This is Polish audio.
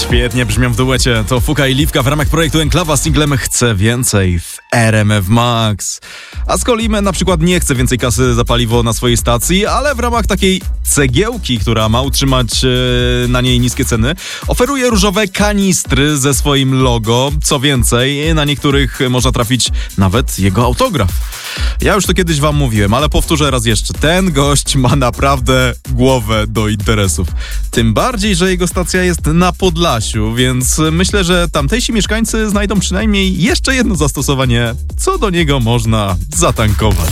Świetnie brzmią w duecie. To Fuka i Liwka w ramach projektu Enklawa z singlem Chcę Więcej w RMF Max. A z kolei na przykład nie chce więcej kasy za paliwo na swojej stacji, ale w ramach takiej cegiełki, która ma utrzymać na niej niskie ceny, oferuje różowe kanistry ze swoim logo. Co więcej, na niektórych można trafić nawet jego autograf. Ja już to kiedyś wam mówiłem, ale powtórzę raz jeszcze. Ten gość ma naprawdę głowę do interesów. Tym bardziej, że jego stacja jest na Podlasiu, więc myślę, że tamtejsi mieszkańcy znajdą przynajmniej jeszcze jedno zastosowanie, co do niego można zatankować.